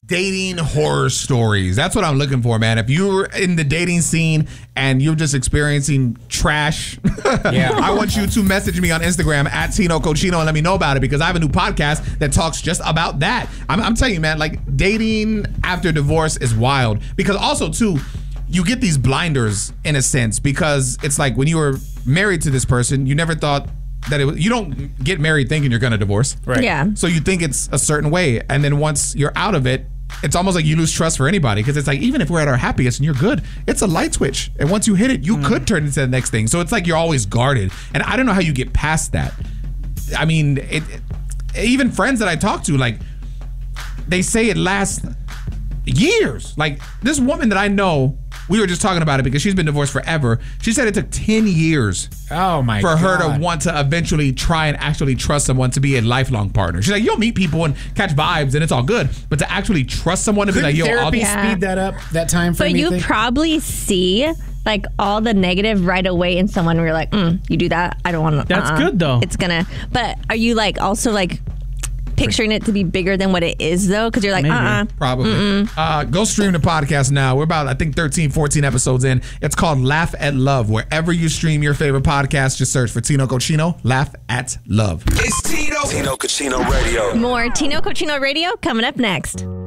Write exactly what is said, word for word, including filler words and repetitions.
dating horror stories. That's what I'm looking for, man. If you're in the dating scene and you're just experiencing trash, yeah. I want you to message me on Instagram at Tino Cochino and let me know about it, because I have a new podcast that talks just about that. I'm, I'm telling you, man, like dating after divorce is wild, because also too, you get these blinders in a sense, because it's like when you were married to this person, you never thought that it was, you don't get married thinking you're going to divorce. Right. Yeah. So you think it's a certain way. And then once you're out of it, it's almost like you lose trust for anybody, because it's like, even if we're at our happiest and you're good, it's a light switch. And once you hit it, you mm. could turn into the next thing. So it's like you're always guarded. And I don't know how you get past that. I mean, it, it, even friends that I talk to, like, they say it lasts years. Like this woman that I know, we were just talking about it because she's been divorced forever. She said it took ten years oh my for God. her to want to eventually try and actually trust someone to be a lifelong partner. She's like, you'll meet people and catch vibes and it's all good, but to actually trust someone to Couldn't be like, yo, therapy I'll yeah. speed that up, that time frame? But you, you think? probably see like all the negative right away in someone where you're like, mm, you do that? I don't want to. That's uh-uh. good though. It's gonna, but are you like also like picturing it to be bigger than what it is though? Because you're like, Maybe. uh-uh. Probably. Uh, go stream the podcast now. We're about, I think, thirteen, fourteen episodes in. It's called Laugh at Love. Wherever you stream your favorite podcast, just search for Tino Cochino, Laugh at Love. It's Tino. Tino Cochino Radio. More Tino Cochino Radio coming up next.